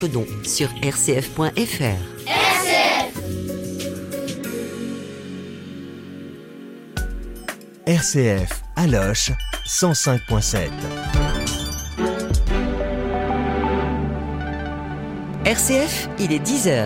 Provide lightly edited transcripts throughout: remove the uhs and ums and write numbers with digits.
Don sur rcf.fr. RCF à Loches 105.7. RCF, il est 10h.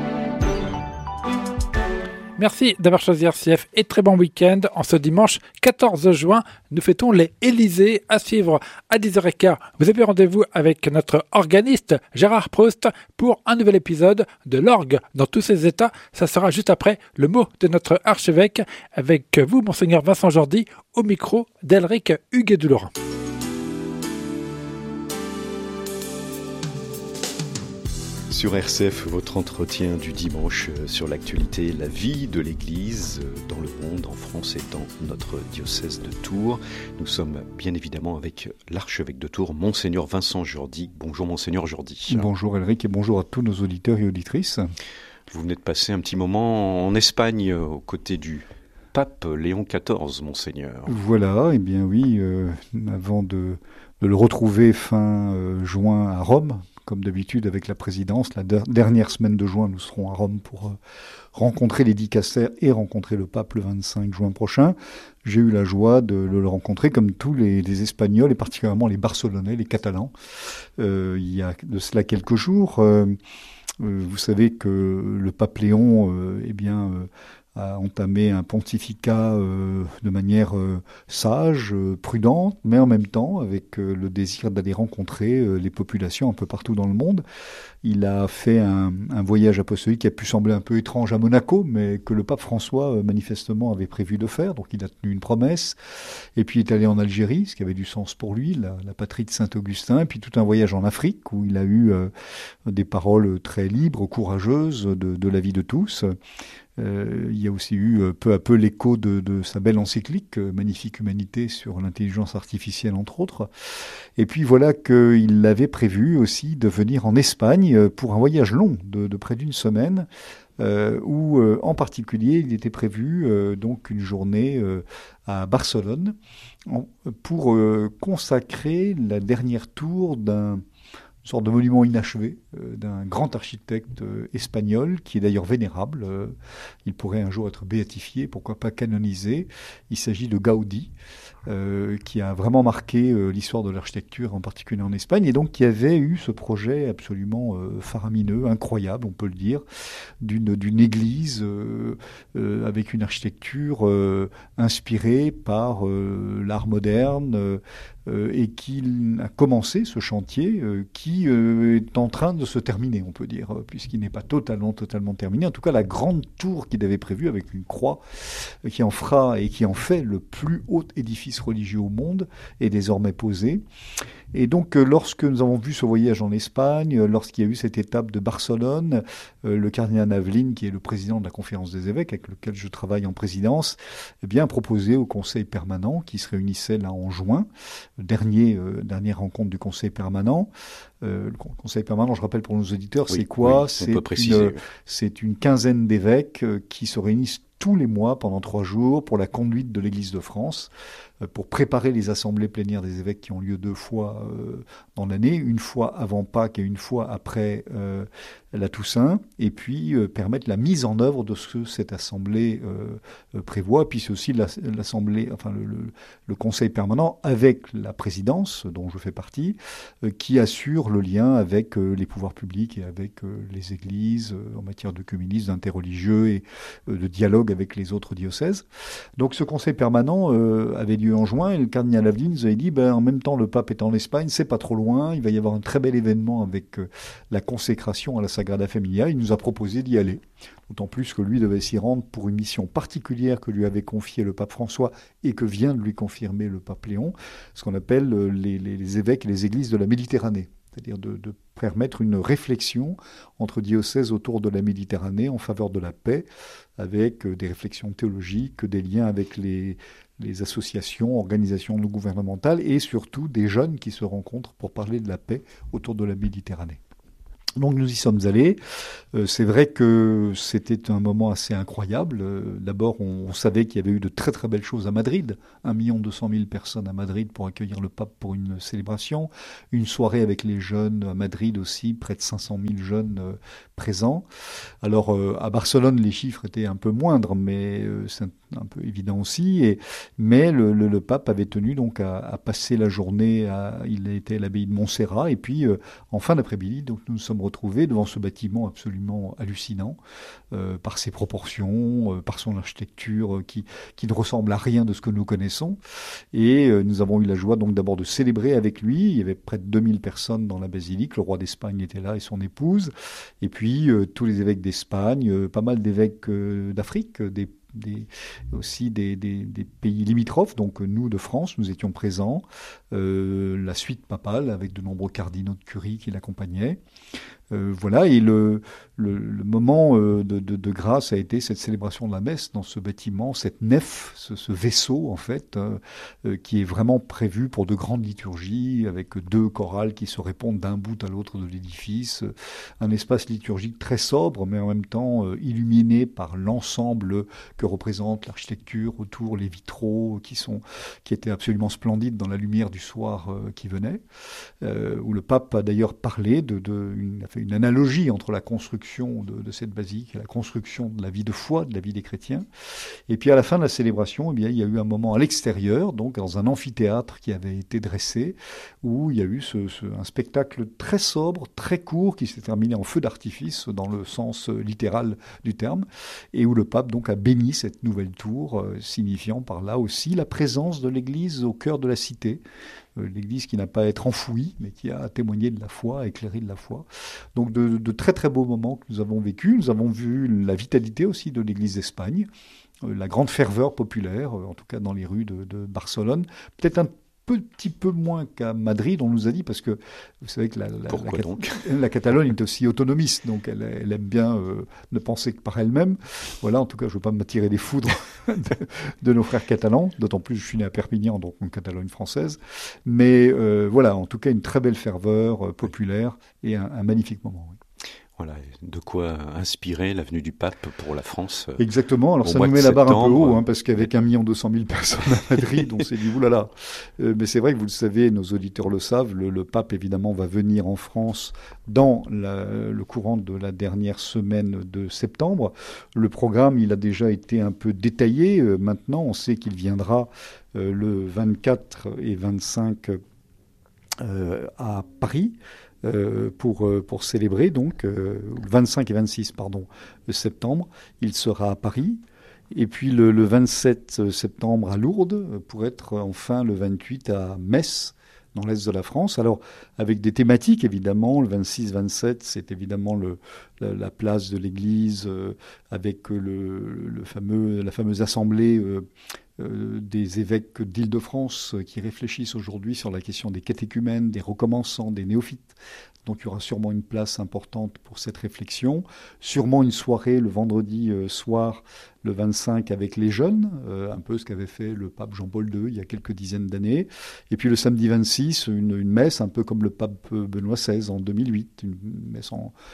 Merci d'avoir choisi RCF et très bon week-end. En ce dimanche 14 juin, nous fêtons les Élysées à suivre à 10h15. Vous avez rendez-vous avec notre organiste Gérard Proust pour un nouvel épisode de l'orgue dans tous ses états. Ça sera juste après le mot de notre archevêque avec vous, Monseigneur Vincent Jordi, au micro d'Elric Huguet-Doulorin. Sur RCF, votre entretien du dimanche sur l'actualité, la vie de l'Église dans le monde, en France et dans notre diocèse de Tours. Nous sommes bien évidemment avec l'archevêque de Tours, Monseigneur Vincent Jordi. Bonjour Monseigneur Jordi. Bonjour Elric et bonjour à tous nos auditeurs et auditrices. Vous venez de passer un petit moment en Espagne aux côtés du pape Léon XIV, Monseigneur. Voilà, et bien oui, avant de le retrouver fin juin à Rome, comme d'habitude avec la présidence, la dernière semaine de juin, nous serons à Rome pour rencontrer les dicastères et rencontrer le pape le 25 juin prochain. J'ai eu la joie de le rencontrer comme tous les Espagnols et particulièrement les Barcelonais, les Catalans. Il y a de cela quelques jours, vous savez que le pape Léon, a entamé un pontificat de manière sage, prudente, mais en même temps avec le désir d'aller rencontrer les populations un peu partout dans le monde. Il a fait un voyage apostolique qui a pu sembler un peu étrange à Monaco, mais que le pape François manifestement avait prévu de faire, donc il a tenu une promesse. Et puis il est allé en Algérie, ce qui avait du sens pour lui, la patrie de Saint-Augustin, et puis tout un voyage en Afrique où il a eu des paroles très libres, courageuses de la vie de tous. Il y a aussi eu peu à peu l'écho de sa belle encyclique, Magnifique Humanité, sur l'intelligence artificielle, entre autres. Et puis voilà qu'il avait prévu aussi de venir en Espagne pour un voyage long de près d'une semaine, où en particulier il était prévu donc une journée à Barcelone pour consacrer la dernière tour d'une sorte de monument inachevé d'un grand architecte espagnol qui est d'ailleurs vénérable. Il pourrait un jour être béatifié, pourquoi pas canonisé. Il s'agit de Gaudi, qui a vraiment marqué l'histoire de l'architecture, en particulier en Espagne, et donc qui avait eu ce projet absolument faramineux, incroyable, on peut le dire, d'une église avec une architecture inspirée par l'art moderne, et qu'il a commencé ce chantier qui est en train de se terminer, on peut dire, puisqu'il n'est pas totalement terminé. En tout cas, la grande tour qu'il avait prévue avec une croix qui en fera et qui en fait le plus haut édifice religieux au monde est désormais posée. Et donc, lorsque nous avons vu ce voyage en Espagne, lorsqu'il y a eu cette étape de Barcelone, le cardinal Aveline, qui est le président de la Conférence des évêques, avec lequel je travaille en présidence, eh bien, a proposé au Conseil permanent, qui se réunissait là en juin, dernière rencontre du Conseil permanent. Le Conseil permanent, je rappelle pour nos auditeurs, oui, c'est quoi ? Oui, c'est une quinzaine d'évêques qui se réunissent tous les mois pendant 3 jours pour la conduite de l'Église de France, pour préparer les assemblées plénières des évêques qui ont lieu 2 fois dans l'année, une fois avant Pâques et une fois après la Toussaint, et puis permettre la mise en œuvre de ce que cette assemblée prévoit. Puis c'est aussi l'assemblée, enfin le conseil permanent avec la présidence, dont je fais partie, qui assure le lien avec les pouvoirs publics et avec les églises en matière d'œcuménisme, d'interreligieux et de dialogue avec les autres diocèses. Donc ce conseil permanent avait lieu en juin, et le cardinal Aveline nous avait dit, en même temps le pape est en Espagne, c'est pas trop loin, il va y avoir un très bel événement avec la consécration à la Sagrada Familia. Il nous a proposé d'y aller, d'autant plus que lui devait s'y rendre pour une mission particulière que lui avait confiée le pape François et que vient de lui confirmer le pape Léon, ce qu'on appelle les évêques et les églises de la Méditerranée. C'est-à-dire de permettre une réflexion entre diocèses autour de la Méditerranée en faveur de la paix, avec des réflexions théologiques, des liens avec les associations, organisations non gouvernementales et surtout des jeunes qui se rencontrent pour parler de la paix autour de la Méditerranée. Donc nous y sommes allés. C'est vrai que c'était un moment assez incroyable. D'abord, on savait qu'il y avait eu de très très belles choses à Madrid. 1 200 000 personnes à Madrid pour accueillir le pape pour une célébration. Une soirée avec les jeunes à Madrid aussi, près de 500 000 jeunes présents. Alors à Barcelone, les chiffres étaient un peu moindres, mais c'est un peu évident aussi. Mais le pape avait tenu donc à passer la journée. Il était à l'abbaye de Montserrat. Et puis en fin d'après-midi, donc nous nous sommes retrouvés devant ce bâtiment absolument hallucinant par ses proportions, par son architecture qui ne ressemble à rien de ce que nous connaissons. Et nous avons eu la joie donc d'abord de célébrer avec lui. Il y avait près de 2000 personnes dans la basilique. Le roi d'Espagne était là et son épouse. Et puis tous les évêques d'Espagne, pas mal d'évêques d'Afrique, aussi des pays limitrophes. Donc nous de France, nous étions présents. La suite papale avec de nombreux cardinaux de Curie qui l'accompagnaient. Voilà, et le moment de grâce a été cette célébration de la messe dans ce bâtiment, cette nef, ce vaisseau en fait, qui est vraiment prévu pour de grandes liturgies, avec 2 chorales qui se répondent d'un bout à l'autre de l'édifice, un espace liturgique très sobre, mais en même temps illuminé par l'ensemble que représente l'architecture autour, les vitraux qui étaient absolument splendides dans la lumière du soir qui venait, où le pape a d'ailleurs parlé il a fait une analogie entre la construction de cette basilique et la construction de la vie de foi, de la vie des chrétiens. Et puis à la fin de la célébration, eh bien, il y a eu un moment à l'extérieur, donc dans un amphithéâtre qui avait été dressé, où il y a eu un spectacle très sobre, très court, qui s'est terminé en feu d'artifice dans le sens littéral du terme, et où le pape donc a béni cette nouvelle tour, signifiant par là aussi la présence de l'Église au cœur de la cité. L'Église qui n'a pas à être enfouie, mais qui a témoigné de la foi, éclairé de la foi. Donc de très très beaux moments que nous avons vécus. Nous avons vu la vitalité aussi de l'Église d'Espagne, la grande ferveur populaire, en tout cas dans les rues de Barcelone. Peut-être un petit peu moins qu'à Madrid, on nous a dit, parce que vous savez que la Catalogne est aussi autonomiste, donc elle aime bien ne penser que par elle-même. Voilà, en tout cas, je ne veux pas m'attirer des foudres de nos frères catalans, d'autant plus je suis né à Perpignan, donc en Catalogne française. Mais voilà, en tout cas, une très belle ferveur populaire et un magnifique moment. Oui. Voilà, de quoi inspirer la venue du pape pour la France. Exactement, alors ça nous met la barre un peu haut, parce qu'avec 1 200 000 personnes à Madrid, on s'est dit, oulala. Mais c'est vrai que vous le savez, nos auditeurs le savent, le pape évidemment va venir en France dans le courant de la dernière semaine de septembre. Le programme, il a déjà été un peu détaillé. Maintenant, on sait qu'il viendra le 24 et 25 à Paris. Pour célébrer donc le 25 et 26 septembre, il sera à Paris. Et puis le 27 septembre à Lourdes, pour être enfin le 28 à Metz, dans l'est de la France. Alors, avec des thématiques, évidemment, le 26-27, c'est évidemment la place de l'Église, avec la fameuse assemblée des évêques d'Île-de-France qui réfléchissent aujourd'hui sur la question des catéchumènes, des recommençants, des néophytes. Donc il y aura sûrement une place importante pour cette réflexion. Sûrement une soirée le vendredi soir, le 25, avec les jeunes, un peu ce qu'avait fait le pape Jean-Paul II il y a quelques dizaines d'années. Et puis le samedi 26, une messe un peu comme le pape Benoît XVI en 2008, une messe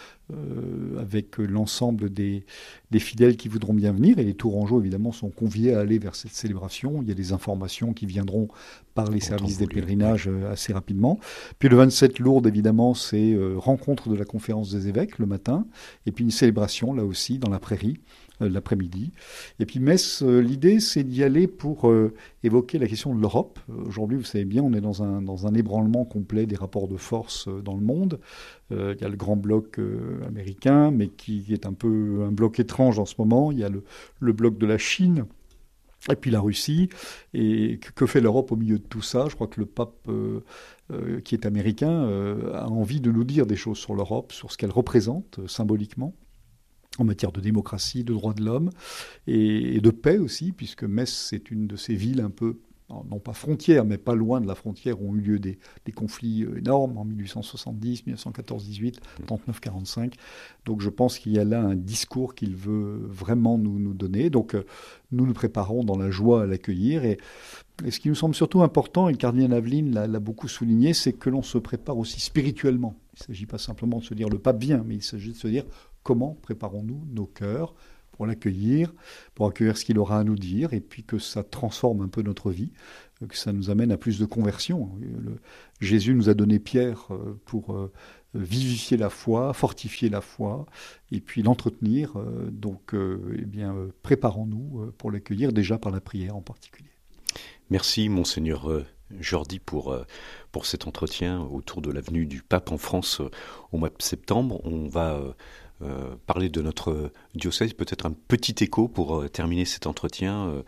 avec l'ensemble des fidèles qui voudront bien venir. Et les Tourangeaux, évidemment, sont conviés à aller vers cette célébration. Il y a des informations qui viendront par les services des pèlerinages assez rapidement. Puis le 27, Lourdes, évidemment, c'est rencontre de la conférence des évêques le matin. Et puis une célébration, là aussi, dans la prairie, l'après-midi. Et puis Metz, l'idée, c'est d'y aller pour évoquer la question de l'Europe. Aujourd'hui, vous savez bien, on est dans un ébranlement complet des rapports de force dans le monde. Il y a le grand bloc américain, mais qui est un peu un bloc étrange en ce moment. Il y a le bloc de la Chine, et puis la Russie. Et que fait l'Europe au milieu de tout ça ? Je crois que le pape, qui est américain, a envie de nous dire des choses sur l'Europe, sur ce qu'elle représente symboliquement, en matière de démocratie, de droits de l'homme et de paix aussi, puisque Metz, c'est une de ces villes un peu, non pas frontières, mais pas loin de la frontière, où ont eu lieu des conflits énormes en 1870, 1914, 18, 39, 45. Donc je pense qu'il y a là un discours qu'il veut vraiment nous donner. Donc nous préparons dans la joie à l'accueillir. Et ce qui nous semble surtout important, et le cardinal Aveline l'a beaucoup souligné, c'est que l'on se prépare aussi spirituellement Il ne s'agit pas simplement de se dire le pape vient, mais il s'agit de se dire comment préparons-nous nos cœurs pour l'accueillir, pour accueillir ce qu'il aura à nous dire, et puis que ça transforme un peu notre vie, que ça nous amène à plus de conversion. Jésus nous a donné Pierre pour vivifier la foi, fortifier la foi, et puis l'entretenir. Préparons-nous pour l'accueillir, déjà par la prière en particulier. Merci, Monseigneur Jordi, pour cet entretien autour de la venue du pape en France au mois de septembre. On va parler de notre diocèse, peut-être un petit écho pour terminer cet entretien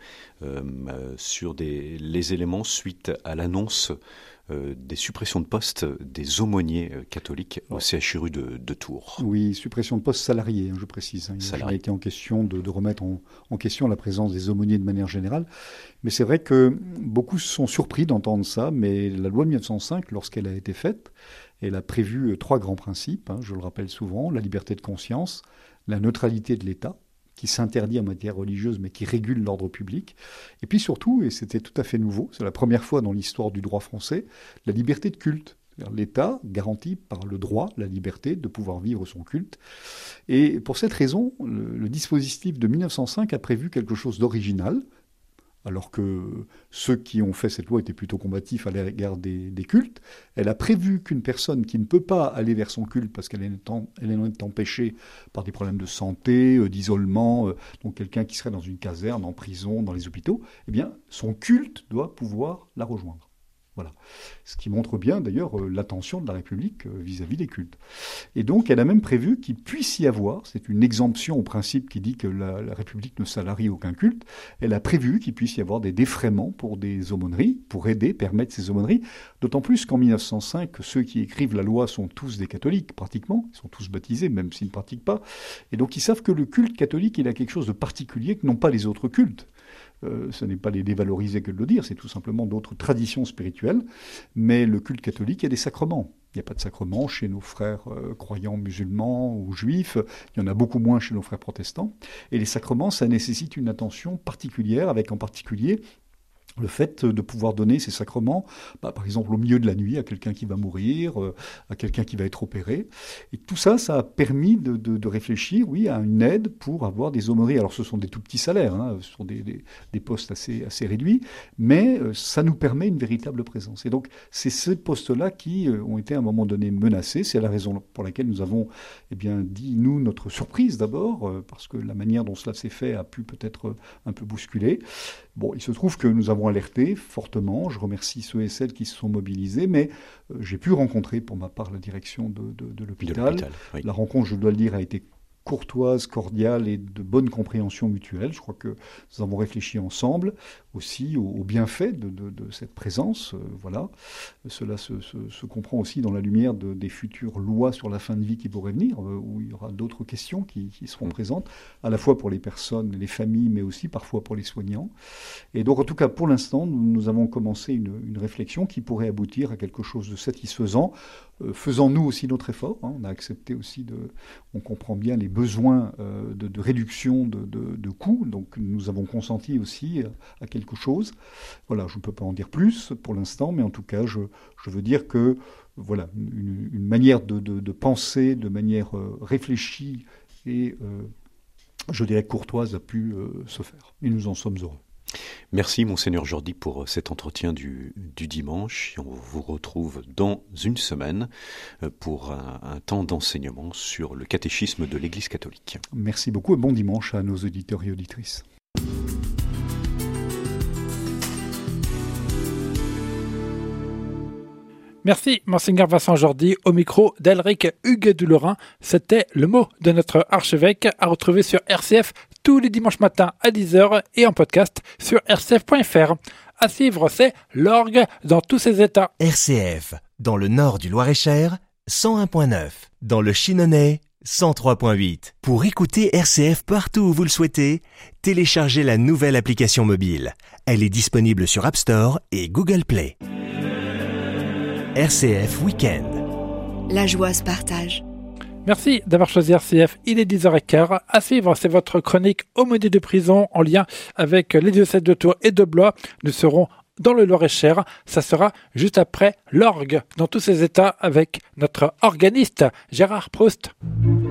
sur les éléments suite à l'annonce des suppressions de postes des aumôniers catholiques au CHRU de Tours. Oui, suppression de postes salariés, je précise. Il a été en question de remettre en question la présence des aumôniers de manière générale. Mais c'est vrai que beaucoup sont surpris d'entendre ça, mais la loi de 1905, lorsqu'elle a été faite, elle a prévu 3 grands principes, je le rappelle souvent, la liberté de conscience, la neutralité de l'État, qui s'interdit en matière religieuse, mais qui régule l'ordre public. Et puis surtout, et c'était tout à fait nouveau, c'est la première fois dans l'histoire du droit français, la liberté de culte. L'État garantit par le droit la liberté de pouvoir vivre son culte. Et pour cette raison, le dispositif de 1905 a prévu quelque chose d'original, alors que ceux qui ont fait cette loi étaient plutôt combatifs à l'égard des cultes. Elle a prévu qu'une personne qui ne peut pas aller vers son culte parce qu'elle est empêchée par des problèmes de santé, d'isolement, donc quelqu'un qui serait dans une caserne, en prison, dans les hôpitaux, eh bien, son culte doit pouvoir la rejoindre. Voilà. Ce qui montre bien d'ailleurs l'attention de la République vis-à-vis des cultes. Et donc elle a même prévu qu'il puisse y avoir, c'est une exemption au principe qui dit que la République ne salarie aucun culte, elle a prévu qu'il puisse y avoir des défraiements pour des aumôneries, pour aider, permettre ces aumôneries, d'autant plus qu'en 1905, ceux qui écrivent la loi sont tous des catholiques, pratiquement, ils sont tous baptisés, même s'ils ne pratiquent pas, et donc ils savent que le culte catholique, il a quelque chose de particulier que n'ont pas les autres cultes. Ce n'est pas les dévaloriser que de le dire, c'est tout simplement d'autres traditions spirituelles. Mais le culte catholique, il y a des sacrements. Il n'y a pas de sacrements chez nos frères croyants musulmans ou juifs. Il y en a beaucoup moins chez nos frères protestants. Et les sacrements, ça nécessite une attention particulière, avec en particulier le fait de pouvoir donner ces sacrements, par exemple au milieu de la nuit, à quelqu'un qui va mourir, à quelqu'un qui va être opéré. Et tout ça, ça a permis de réfléchir, oui, à une aide pour avoir des aumôneries. Alors ce sont des tout petits salaires, ce sont des postes assez réduits, mais ça nous permet une véritable présence. Et donc c'est ces postes-là qui ont été à un moment donné menacés. C'est la raison pour laquelle nous avons dit, nous, notre surprise d'abord, parce que la manière dont cela s'est fait a pu peut-être un peu bousculer. Bon, il se trouve que nous avons alerté fortement. Je remercie ceux et celles qui se sont mobilisés, mais j'ai pu rencontrer pour ma part la direction de l'hôpital. Oui. La rencontre, je dois le dire, a été courtoise, cordiale et de bonne compréhension mutuelle. Je crois que nous avons réfléchi ensemble aussi au bienfait de cette présence. Voilà. Cela se comprend aussi dans la lumière des futures lois sur la fin de vie qui pourraient venir, où il y aura d'autres questions qui seront présentes, à la fois pour les personnes, les familles, mais aussi parfois pour les soignants. Et donc, en tout cas, pour l'instant, nous avons commencé une réflexion qui pourrait aboutir à quelque chose de satisfaisant, faisant nous aussi notre effort. On a accepté aussi on comprend bien les besoins de réduction de coûts, donc nous avons consenti aussi à quelque chose. Voilà, je ne peux pas en dire plus pour l'instant, mais en tout cas, je veux dire que voilà, une manière de penser de manière réfléchie et, je dirais, courtoise a pu se faire. Et nous en sommes heureux. Merci Monseigneur Jordi pour cet entretien du dimanche. On vous retrouve dans une semaine pour un temps d'enseignement sur le catéchisme de l'Église catholique. Merci beaucoup et bon dimanche à nos auditeurs et auditrices. Merci, Monseigneur Vincent Jordi, au micro d'Elric Hugues du Lorrain. C'était le mot de notre archevêque, à retrouver sur RCF tous les dimanches matins à 10h et en podcast sur rcf.fr. À suivre, c'est l'orgue dans tous ses états. RCF, dans le nord du Loir-et-Cher, 101.9. Dans le Chinonais, 103.8. Pour écouter RCF partout où vous le souhaitez, téléchargez la nouvelle application mobile. Elle est disponible sur App Store et Google Play. RCF Week-end. La joie se partage. Merci d'avoir choisi RCF. Il est 10h15. À suivre, c'est votre chronique Aumônier de prison en lien avec les diocèses de Tours et de Blois. Nous serons dans le Loir-et-Cher. Ça sera juste après l'orgue dans tous ses états avec notre organiste Gérard Proust.